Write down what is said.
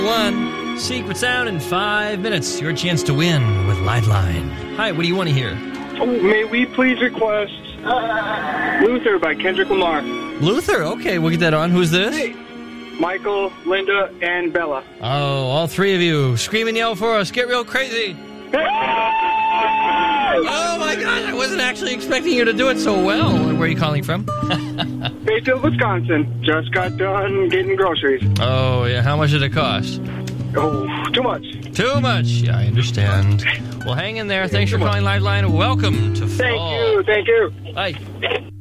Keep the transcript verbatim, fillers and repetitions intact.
One secret sound in five minutes. Your chance to win with Liveline. Hi, what do you want to hear? Oh, may we please request Luther by Kendrick Lamar? Luther? Okay, we'll get that on. Who's this? Hey, Michael, Linda, and Bella. Oh, all three of you. Scream and yell for us. Get real crazy. Oh, my God. I wasn't actually expecting you to do it so well. Where are you calling from? Bayfield, Wisconsin. Just got done getting groceries. Oh, yeah. How much did it cost? Oh, too much. Too much. Yeah, I understand. Well, hang in there. Thanks for calling Liveline. Welcome to fall. Thank you. Thank you. Bye.